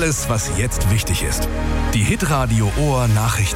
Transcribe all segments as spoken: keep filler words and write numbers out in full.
alles, was jetzt wichtig ist. Die Hitradio Ohr Nachrichten.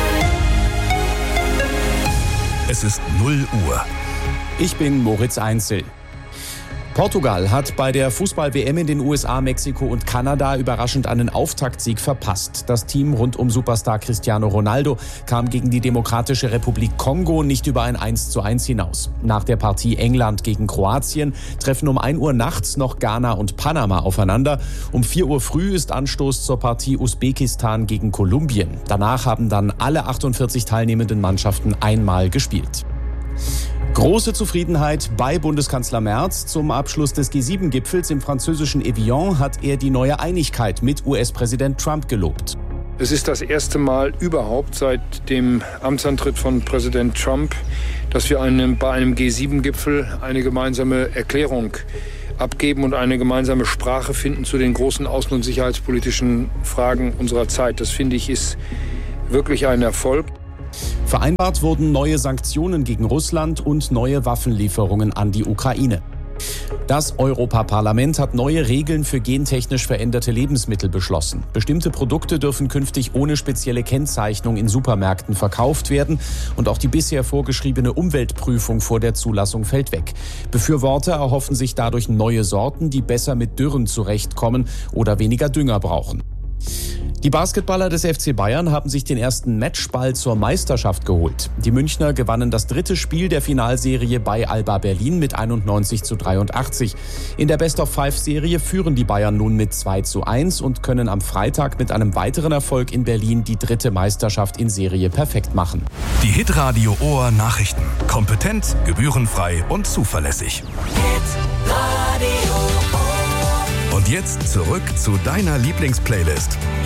Es ist null Uhr. Ich bin Moritz Einzel. Portugal hat bei der Fußball-W M in den U S A, Mexiko und Kanada überraschend einen Auftaktsieg verpasst. Das Team rund um Superstar Cristiano Ronaldo kam gegen die Demokratische Republik Kongo nicht über ein eins zu eins hinaus. Nach der Partie England gegen Kroatien treffen um ein Uhr nachts noch Ghana und Panama aufeinander. Um vier Uhr früh ist Anstoß zur Partie Usbekistan gegen Kolumbien. Danach haben dann alle achtundvierzig teilnehmenden Mannschaften einmal gespielt. Große Zufriedenheit bei Bundeskanzler Merz. Zum Abschluss des G sieben Gipfels im französischen Evian hat er die neue Einigkeit mit U S-Präsident Trump gelobt. Es ist das erste Mal überhaupt seit dem Amtsantritt von Präsident Trump, dass wir einem, bei einem G sieben Gipfel eine gemeinsame Erklärung abgeben und eine gemeinsame Sprache finden zu den großen außen- und sicherheitspolitischen Fragen unserer Zeit. Das, finde ich, ist wirklich ein Erfolg. Vereinbart wurden neue Sanktionen gegen Russland und neue Waffenlieferungen an die Ukraine. Das Europaparlament hat neue Regeln für gentechnisch veränderte Lebensmittel beschlossen. Bestimmte Produkte dürfen künftig ohne spezielle Kennzeichnung in Supermärkten verkauft werden und auch die bisher vorgeschriebene Umweltprüfung vor der Zulassung fällt weg. Befürworter erhoffen sich dadurch neue Sorten, die besser mit Dürren zurechtkommen oder weniger Dünger brauchen. Die Basketballer des F C Bayern haben sich den ersten Matchball zur Meisterschaft geholt. Die Münchner gewannen das dritte Spiel der Finalserie bei Alba Berlin mit einundneunzig zu dreiundachtzig. In der Best-of-Five-Serie führen die Bayern nun mit zwei zu eins und können am Freitag mit einem weiteren Erfolg in Berlin die dritte Meisterschaft in Serie perfekt machen. Die Hitradio Ohr Nachrichten. Kompetent, gebührenfrei und zuverlässig. Und jetzt zurück zu deiner Lieblingsplaylist.